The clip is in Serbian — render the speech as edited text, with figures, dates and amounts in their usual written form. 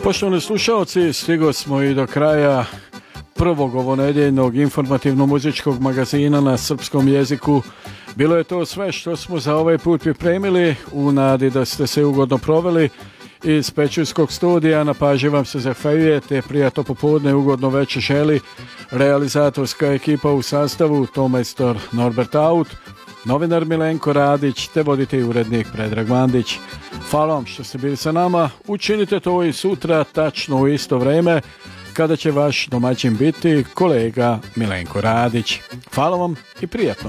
Poštovani slušalci, stigo smo i do kraja prvog ovonedjeljnog informativno-muzičkog magazina na srpskom jeziku. Bilo je to sve što smo za ovaj put pripremili, u nadi da ste se ugodno proveli. Iz Pećinskog studija na pažnji vam se zahvaljuje, te prijatno popodne, ugodno večer želi realizatorska ekipa u sastavu tomajstor Norbert Aut, novinar Milenko Radić te voditelj i urednik Predrag Mandić. Hvala vam što ste bili sa nama, učinite to i sutra tačno u isto vreme kada će vaš domaćin biti kolega Milenko Radić. Hvala vam i prijatno.